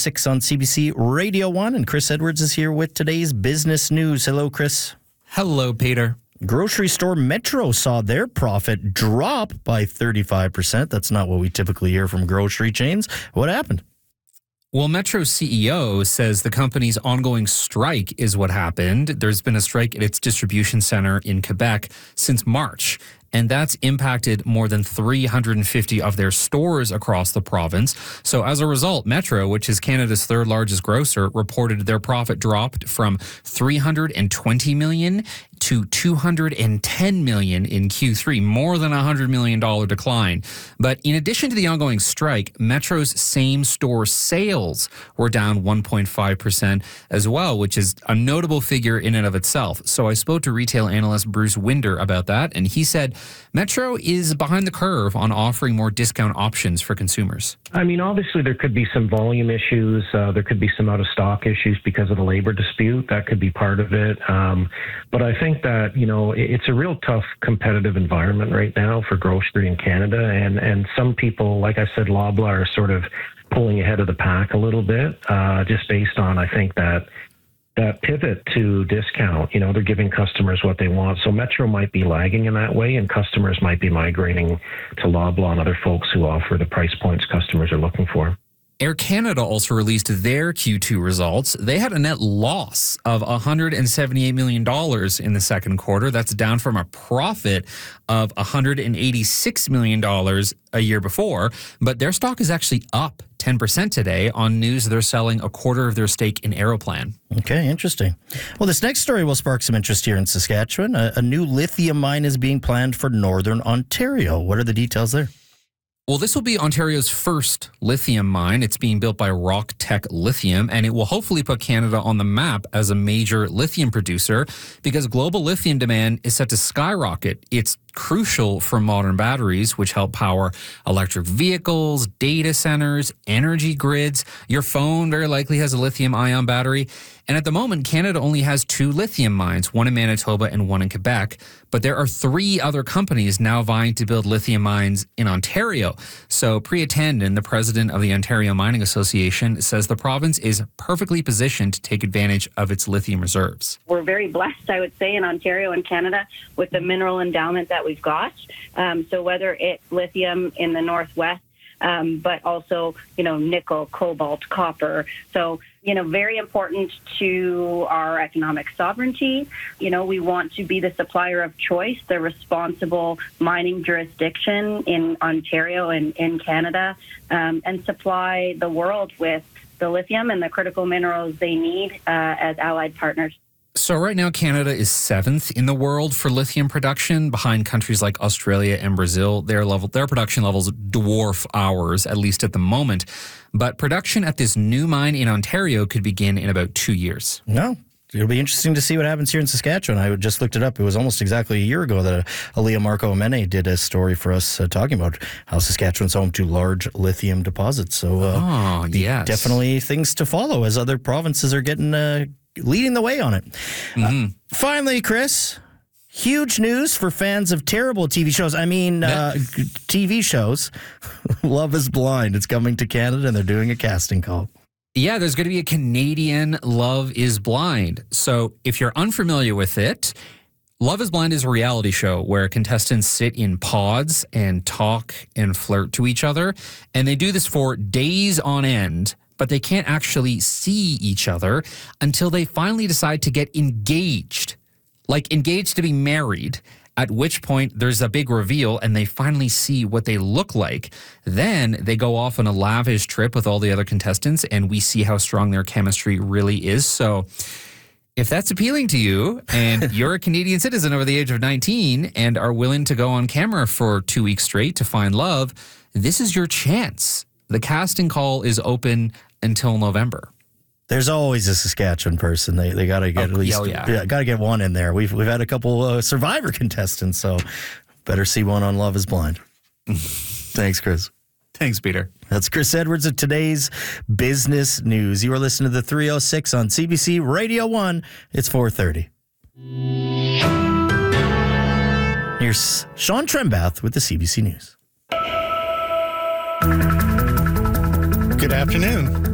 306 on CBC Radio 1. And Chris Edwards is here with today's business news. Hello, Chris. Hello, Peter. Grocery store Metro saw their profit drop by 35%. That's not what we typically hear from grocery chains. What happened? Well, Metro's CEO says the company's ongoing strike is what happened. There's been a strike at its distribution center in Quebec since March, and that's impacted more than 350 of their stores across the province. So as a result, Metro, which is Canada's third largest grocer, reported their profit dropped from $320 million to $210 million in Q3, more than a $100 million decline. But in addition to the ongoing strike, Metro's same-store sales were down 1.5% as well, which is a notable figure in and of itself. So I spoke to retail analyst Bruce Winder about that, and he said Metro is behind the curve on offering more discount options for consumers. I mean, obviously there could be some volume issues. There could be some out-of-stock issues because of the labor dispute. That could be part of it. But I think that, you know, it's a real tough competitive environment right now for grocery in Canada. And some people, like I said, Loblaw are sort of pulling ahead of the pack a little bit, just based on, I think, that pivot to discount. You know, they're giving customers what they want. So Metro might be lagging in that way, and customers might be migrating to Loblaw and other folks who offer the price points customers are looking for. Air Canada also released their Q2 results. They had a net loss of $178 million in the second quarter. That's down from a profit of $186 million a year before. But their stock is actually up 10% today on news they're selling a quarter of their stake in Aeroplan. Okay, interesting. Well, this next story will spark some interest here in Saskatchewan. A new lithium mine is being planned for Northern Ontario. What are the details there? Well, this will be Ontario's first lithium mine. It's being built by RockTech Lithium, and it will hopefully put Canada on the map as a major lithium producer because global lithium demand is set to skyrocket. It's crucial for modern batteries, which help power electric vehicles, data centers, energy grids. Your phone very likely has a lithium-ion battery. And at the moment, Canada only has 2 lithium mines, one in Manitoba and one in Quebec. But there are 3 other companies now vying to build lithium mines in Ontario. So Priya Tandon, the president of the Ontario Mining Association, says the province is perfectly positioned to take advantage of its lithium reserves. We're very blessed, I would say, in Ontario and Canada with the mineral endowment that we've got. So whether it's lithium in the Northwest, but also, you know, nickel, cobalt, copper. So, you know, very important to our economic sovereignty. You know, we want to be the supplier of choice, the responsible mining jurisdiction in Ontario and in Canada, and supply the world with the lithium and the critical minerals they need as allied partners. So right now, Canada is 7th in the world for lithium production, behind countries like Australia and Brazil. Their production levels dwarf ours, at least at the moment. But production at this new mine in Ontario could begin in about 2 years. No. It'll be interesting to see what happens here in Saskatchewan. I just looked it up. It was almost exactly a year ago that Aaliyah Marco Amene did a story for us talking about how Saskatchewan's home to large lithium deposits. So yes. Definitely things to follow as other provinces are getting leading the way on it. Mm-hmm. Finally, Chris, huge news for fans of terrible TV shows. TV shows. Love is Blind. It's coming to Canada, and they're doing a casting call. Yeah, there's going to be a Canadian Love is Blind. So if you're unfamiliar with it, Love is Blind is a reality show where contestants sit in pods and talk and flirt to each other. And they do this for days on end, but they can't actually see each other until they finally decide to get engaged. Like engaged to be married. At which point there's a big reveal and they finally see what they look like. Then they go off on a lavish trip with all the other contestants and we see how strong their chemistry really is. So if that's appealing to you and you're a Canadian citizen over the age of 19 and are willing to go on camera for 2 weeks straight to find love, this is your chance. The casting call is open until November. There's always a Saskatchewan person. They got to get at least got to get one in there. We've had a couple Survivor contestants, so better see one on Love is Blind. Thanks, Chris. Thanks, Peter. That's Chris Edwards of today's business news. You are listening to the 306 on CBC Radio 1. It's 4:30. Here's Sean Trembath with the CBC News. Good afternoon.